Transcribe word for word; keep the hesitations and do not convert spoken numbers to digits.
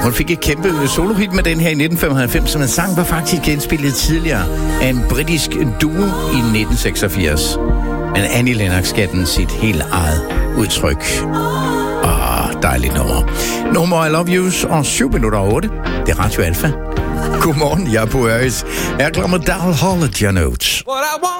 Hun fik et kæmpe solohit med den her i nitten femoghalvfems, som en sang var faktisk indspillet tidligere af en britisk duo i nitten seksogfirs. Men Annie Lennox gav den sit helt eget udtryk. Åh, dejligt nummer. Nummer I Love Yous og syv minutter og otte. Det er Radio Alfa. Godmorgen, jeg er på Øres. Jeg glemmer Daryl Hall og John Oates. What I want